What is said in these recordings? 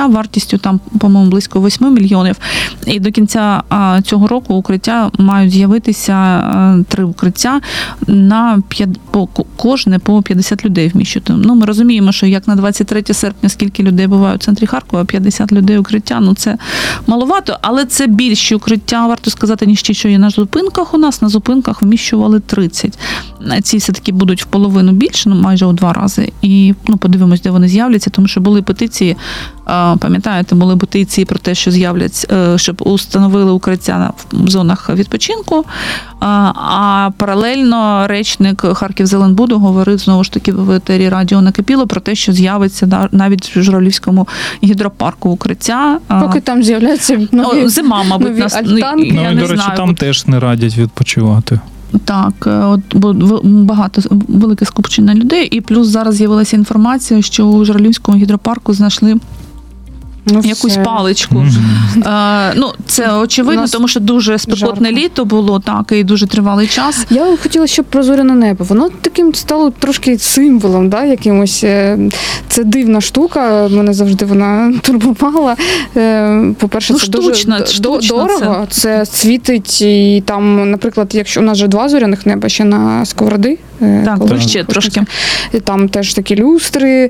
укриття вартістю там, по-моєму, близько 8 мільйонів. І до кінця цього року укриття мають з'явитися 3 укриття на кожне по 50 людей вміщувати. Ну, ми розуміємо, що як на 23 серпня, скільки людей буває в центрі Харкова, 50 людей укриття, ну це маловато, але це більші укриття, варто сказати, ніж ті, що є на зупинках у нас. На зупинках вміщували 30. Ці все-таки будуть в половину більше, ну майже у 2 рази. І подивимось, де вони з'являться, тому що були петиції, пам'ятаєте, були петиції про те, що з'являться, щоб установили укриття в зонах відпочинку, а паралельно речник Харківзеленбуду говорив, знову ж таки, в етері радіо накипіло про те, що з'явиться навіть в Журавлівському гідропарку укриття. Поки там з'являються нові, зима, мабуть, нас, альтанки. я не до речі, знаю. там теж не радять відпочивати. Так, бо багато, велике скупчення людей, і плюс зараз з'явилася інформація, що у Журавлівському гідропарку знайшли якусь паличку. Це очевидно, тому що дуже спекотне літо було, так, і дуже тривалий час. Я хотіла, щоб про зоряне небо. Воно таким стало трошки символом, да, якимось. Це дивна штука, мене завжди вона турбувала. По-перше, це штучно, дуже дорого. Це світить, і там, наприклад, якщо у нас вже 2 зоряних неба, ще на Сковороди. Так, ще трошки. І там теж такі люстри.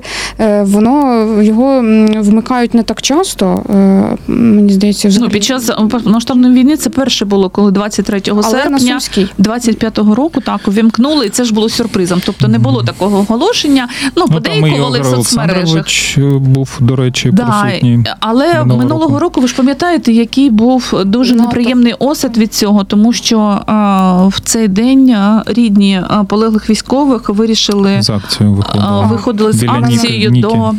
Його вмикають не так часто, мені здається, взагалі. Під час повномасштабної війни це перше було, коли 23 серпня 25-го року так увімкнули, і це ж було сюрпризом. Тобто не було такого оголошення. Подейкували в соцмережах. Був, до речі, присутній. Але минулого року, ви ж пам'ятаєте, який був дуже неприємний осад від цього, тому що в цей день рідні полеглих військових вирішили виходили з акцією до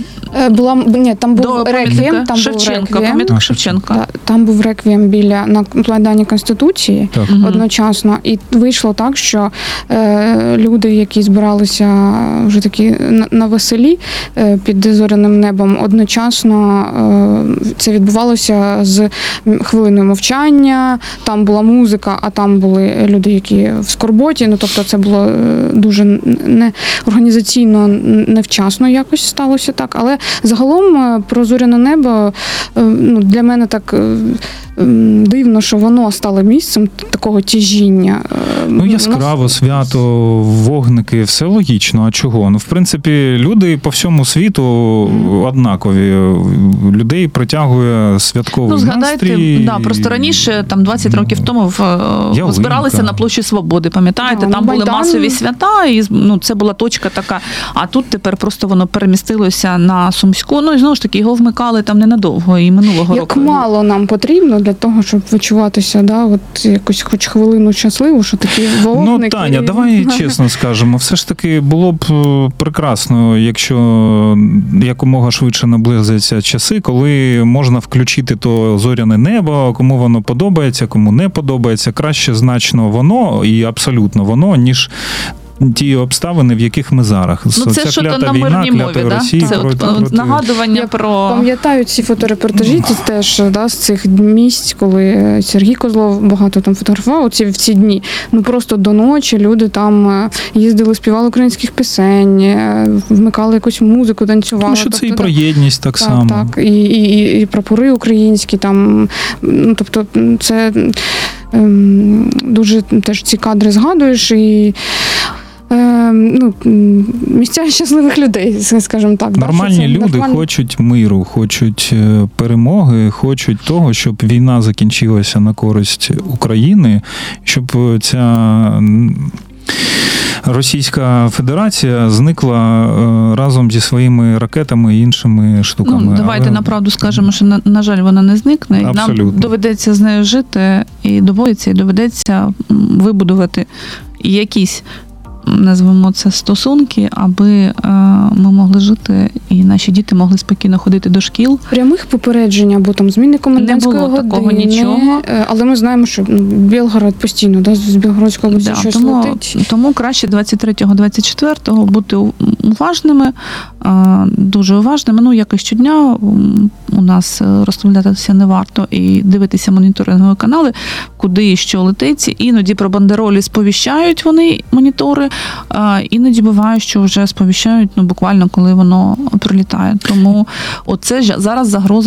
там був реквієм, пам'ятник Шевченка. Там був реквієм на Майдані Конституції одночасно, і вийшло так, що люди, які збиралися вже такі на веселі під зоряним небом, одночасно це відбувалося з хвилиною мовчання, там була музика, а там були люди, які в скорботі, тобто це було дуже організаційно невчасно якось сталося так, але загалом про зоряне небо для мене так дивно, що воно стало місцем такого тяжіння. Яскраво, свято, вогники, все логічно. А чого? В принципі, люди по всьому світу однакові. Людей притягує святковий настрій. Просто раніше, 20 років тому, збиралися на площі Свободи, пам'ятаєте? Там були масові свята, і це була точка така. А тут тепер просто воно перемістилося на Сумську. І знову ж таки, його вмикали там ненадовго, і минулого року. Як мало нам потрібно для того, щоб відчуватися, якось хоч хвилину щасливо, що такі вогники. Таня, давай чесно скажемо, все ж таки було б прекрасно, якщо якомога швидше наблизяться часи, коли можна включити то зоряне небо, кому воно подобається, кому не подобається. Краще значно воно, і абсолютно воно, ніж ті обставини, в яких ми зараз. Це що то на мирній мові, Росії, це нагадування про... Пам'ятаю ці фоторепортажі, теж з цих місць, коли Сергій Козлов багато там фотографував в ці дні. Просто до ночі люди там їздили, співали українських пісень, вмикали якусь музику, танцювали. Що це і про єдність так само. Так, і прапори українські там, тобто це дуже теж ці кадри згадуєш, і місця щасливих людей, скажімо так. Нормальні люди хочуть миру, хочуть перемоги, хочуть того, щоб війна закінчилася на користь України, щоб ця Російська Федерація зникла разом зі своїми ракетами і іншими штуками. Давайте направду скажемо, що, на жаль, вона не зникне. Абсолютно. Нам доведеться з нею жити, і доведеться вибудувати якісь, назвемо це, стосунки, аби ми могли жити і наші діти могли спокійно ходити до шкіл. Прямих попереджень або там зміни комендантської години. Не було такого нічого. Але ми знаємо, що Білгород постійно, з Білгородської області щось летить. Тому краще 23-24 бути уважними, дуже уважними. Як і щодня у нас розставлятися не варто і дивитися моніторингові канали, куди і що летить. Іноді про бандеролі сповіщають вони, монітори, іноді буває, що вже сповіщають буквально, коли воно прилітає. Тому оце зараз загроза